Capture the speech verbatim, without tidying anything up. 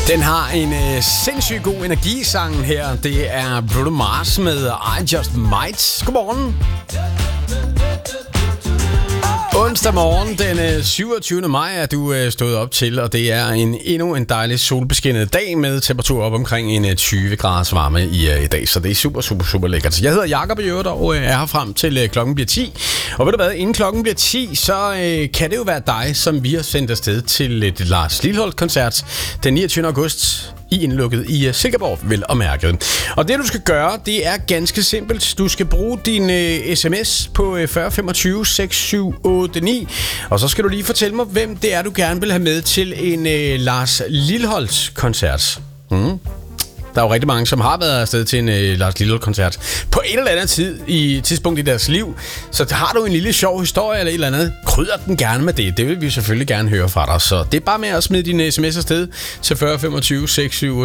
Den har en øh, sindssygt god energisang her. Det er Bruno Mars med I Just Might. Godmorgen. Onsdag morgen den syvogtyvende maj er du øh, stået op til, og det er en endnu en dejlig solbeskinnet dag med temperatur op omkring en tyve graders varme i, øh, i dag. Så det er super, super, super lækkert. Jeg hedder Jakob i øvrigt, og øh, er her frem til øh, klokken bliver ti. Og ved du hvad, inden klokken bliver ti, så øh, kan det jo være dig, som vi har sendt afsted til et Lars Lilholt-koncert den niogtyvende august. I indlukket i Silkeborg, vel og mærket. Og det du skal gøre, det er ganske simpelt. Du skal bruge din øh, sms på øh, fyrre femogtyve seks syv otte ni, og så skal du lige fortælle mig, hvem det er, du gerne vil have med til en øh, Lars Lilholt-koncert. Mm. Der er jo rigtig mange, som har været afsted til en øh, Lars Lilholt-koncert på en eller anden tid i tidspunkt i deres liv. Så har du en lille sjov historie eller et eller andet, krydder den gerne med det. Det vil vi selvfølgelig gerne høre fra dig. Så det er bare med at smide din sms afsted til fyrre femogtyve seks syv